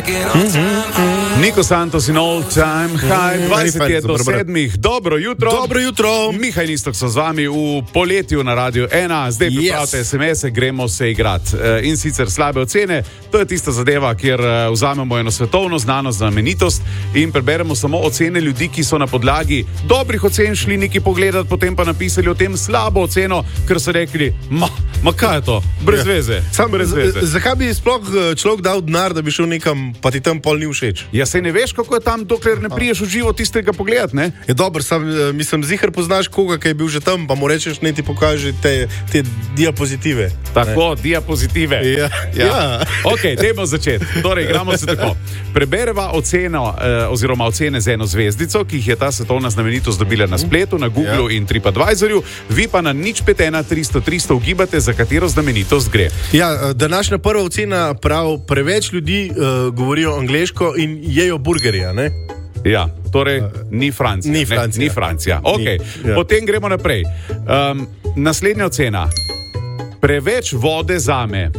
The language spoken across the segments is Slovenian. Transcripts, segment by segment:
Nico Santos in All Time High, 20 je do 7. Dobro jutro. Dobro jutro. Mihaj in Iztok so z vami v poletju na Radio 1. Zdaj pripravite SMS-e, gremo se igrati. In sicer slabe ocene, to je tista zadeva, kjer vzamemo eno svetovno znano znamenitost in preberemo samo ocene ljudi, ki so na podlagi dobrih ocen šli neki pogledati, potem pa napisali o tem slabo oceno, ker so rekli, ma kaj je to? Brez veze. Brez veze. Zakaj bi sploh človek dal denar, da bi šel nekam, pa ti tam pol ni všeč? Ja, se ne veš, kako je tam, dokler ne priješ v živo tistega pogledati, ne? Je dobro, mislim, zihar poznaš koga, ki je bil že tam, pa mu rečeš, ne ti pokaži te diapozitive. Tako, ne? Diapozitive. Ja. Ok, dajmo začeti. Torej, igramo se tako. Prebereva oceno, oziroma ocene z eno zvezdico, ki jih je ta svetovna znamenitost dobila na spletu, na Googlu in TripAdvisorju, vi pa na 051-300-300 ugibate, za katero znamenitost gre. Ja, današnja prva ocena prav, preveč ljudi govorijo angleško in jejo burgerja, ne? Ja, torej ni Francija. Ni Francija. Okay. Ja. Potem gremo naprej. Naslednja ocena. Preveč vode zame.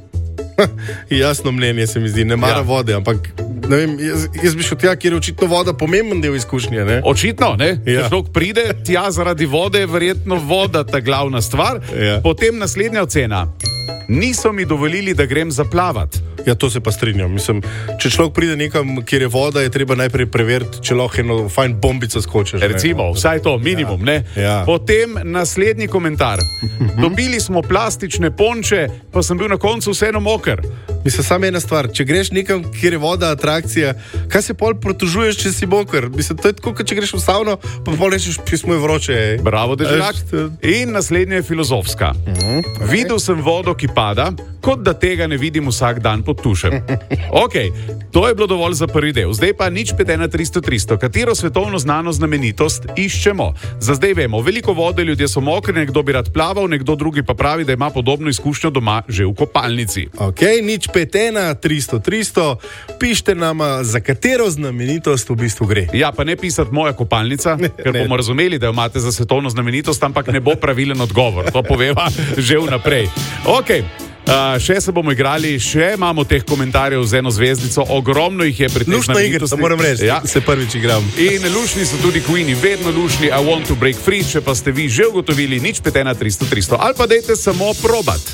Jasno mnenje se mi zdi, ne mara vode, ampak ne vem, jaz bi šel tja, kjer je očitno voda pomemben del izkušnje, ne? Očitno, ne? Ja. Če pride tja zaradi vode, je verjetno voda ta glavna stvar. Ja. Potem naslednja ocena. Niso mi dovolili, da grem zaplavati. Ja, to se pa strinjam. Mislim, če človek pride nekam, kjer je voda, je treba najprej preveriti, če lahko eno fajn bombico skočiš. Recimo, vsaj to, minimum, ne? Ja. Potem naslednji komentar. Dobili smo plastične ponče, pa sem bil na koncu vseeno moker. Mislim, samo ena stvar, če greš nekam, kjer je voda atrakcija, kaj se pol protužuješ, če si moker? Mislim, to je tako, če greš v savno, pa pol rečeš, pismo je vroče. Bravo, deželjak. In naslednja je filozofska. Videl sem vodo, ki pada, kot da tega ne vidim vsak dan pod tušem. Ok, to je bilo dovolj za prvi del. Zdaj pa 051-300-300. Katero svetovno znano znamenitost iščemo? Za zdaj vemo, veliko vode, ljudje so mokri, nekdo bi rad plaval, nekdo drugi pa pravi, da ima podobno izkušnjo doma že v kopalnici. Ok, 051-300-300. Pište nama, za katero znamenitost v bistvu gre. Ja, pa ne pisati moja kopalnica, ker bomo razumeli, da jo imate za svetovno znamenitost, ampak ne bo pravilen odgovor. To poveva že vnaprej. Ok. Še se bomo igrali, še imamo teh komentarjev z eno zvezdico, ogromno jih je pri tem. Lušna igra, to moram reči, ja. Se prvič igram. In lušni so tudi Queeni, vedno lušni, I want to break free, če pa ste vi že ugotovili 051-300-300, ali pa dajte samo probat.